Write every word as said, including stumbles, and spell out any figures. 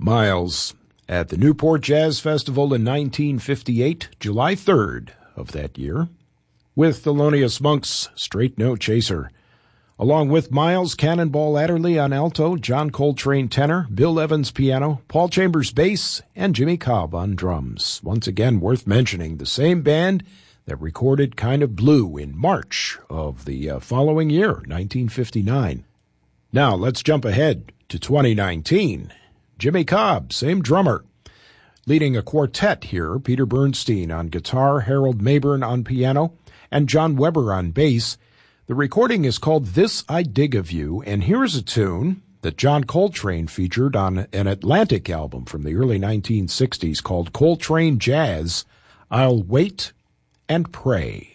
Miles at the Newport Jazz Festival in nineteen fifty-eight, July third of that year, with Thelonious Monk's Straight No Chaser, along with Miles Cannonball Adderley on alto, John Coltrane tenor, Bill Evans piano, Paul Chambers bass, and Jimmy Cobb on drums. Once again, worth mentioning, the same band that recorded Kind of Blue in March of the uh, following year, nineteen fifty-nine. Now, let's jump ahead to twenty nineteen. Jimmy Cobb, same drummer, leading a quartet here, Peter Bernstein on guitar, Harold Mabern on piano, and John Weber on bass. The recording is called This I Dig of You, and here's a tune that John Coltrane featured on an Atlantic album from the early nineteen sixties called Coltrane Jazz, I'll Wait and Pray.